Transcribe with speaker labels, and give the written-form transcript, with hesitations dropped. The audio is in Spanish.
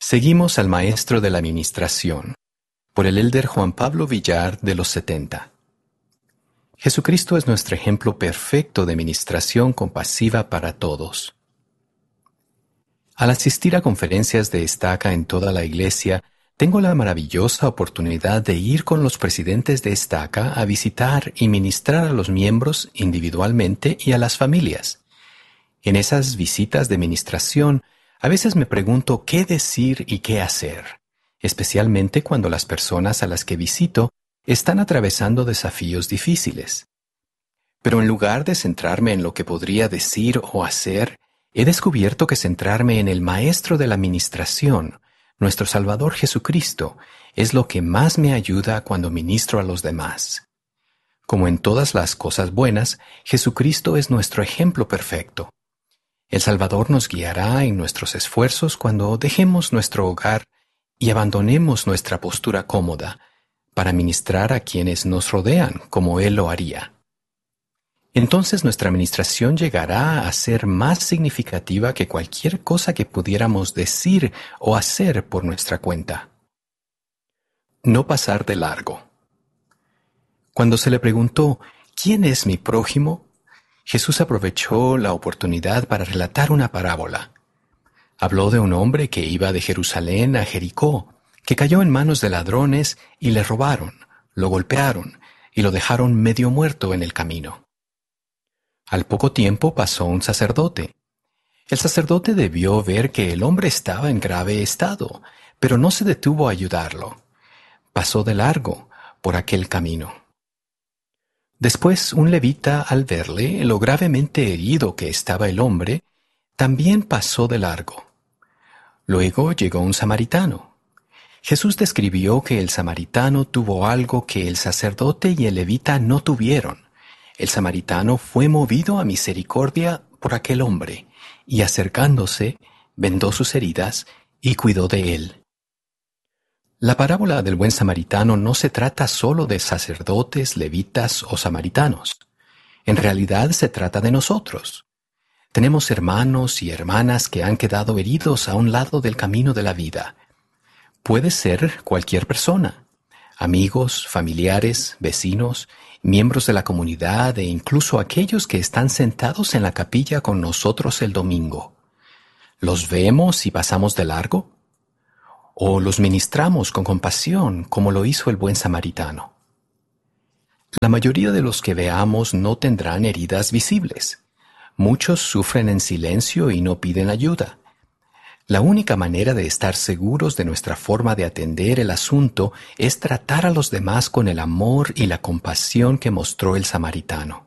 Speaker 1: Seguimos al Maestro de la Administración, por el elder Juan Pablo Villar de los 70. Jesucristo es nuestro ejemplo perfecto de ministración compasiva para todos. Al asistir a conferencias de estaca en toda la iglesia, tengo la maravillosa oportunidad de ir con los presidentes de estaca a visitar y ministrar a los miembros individualmente y a las familias. En esas visitas de ministración, a veces me pregunto qué decir y qué hacer, especialmente cuando las personas a las que visito están atravesando desafíos difíciles. Pero en lugar de centrarme en lo que podría decir o hacer, he descubierto que centrarme en el Maestro de la Administración, nuestro Salvador Jesucristo, es lo que más me ayuda cuando ministro a los demás. Como en todas las cosas buenas, Jesucristo es nuestro ejemplo perfecto. El Salvador nos guiará en nuestros esfuerzos cuando dejemos nuestro hogar y abandonemos nuestra postura cómoda para ministrar a quienes nos rodean como Él lo haría. Entonces nuestra administración llegará a ser más significativa que cualquier cosa que pudiéramos decir o hacer por nuestra cuenta. No pasar de largo. Cuando se le preguntó, ¿quién es mi prójimo?, Jesús aprovechó la oportunidad para relatar una parábola. Habló de un hombre que iba de Jerusalén a Jericó, que cayó en manos de ladrones y le robaron, lo golpearon y lo dejaron medio muerto en el camino. Al poco tiempo pasó un sacerdote. El sacerdote debió ver que el hombre estaba en grave estado, pero no se detuvo a ayudarlo. Pasó de largo por aquel camino. Después un levita, al verle lo gravemente herido que estaba el hombre, también pasó de largo. Luego llegó un samaritano. Jesús describió que el samaritano tuvo algo que el sacerdote y el levita no tuvieron. El samaritano fue movido a misericordia por aquel hombre, y acercándose, vendó sus heridas y cuidó de él. La parábola del buen samaritano no se trata solo de sacerdotes, levitas o samaritanos. En realidad se trata de nosotros. Tenemos hermanos y hermanas que han quedado heridos a un lado del camino de la vida. Puede ser cualquier persona, amigos, familiares, vecinos, miembros de la comunidad e incluso aquellos que están sentados en la capilla con nosotros el domingo. ¿Los vemos y pasamos de largo? ¿O los ministramos con compasión, como lo hizo el buen samaritano? La mayoría de los que veamos no tendrán heridas visibles. Muchos sufren en silencio y no piden ayuda. La única manera de estar seguros de nuestra forma de atender el asunto es tratar a los demás con el amor y la compasión que mostró el samaritano.